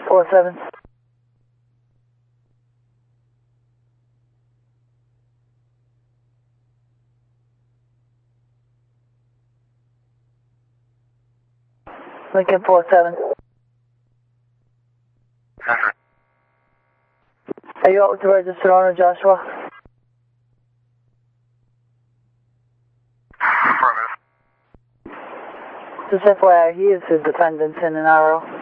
47. Lincoln 47. Are you out with the registered owner, Joshua? Affirmative. Just FYI, he is his defendant in an arrow.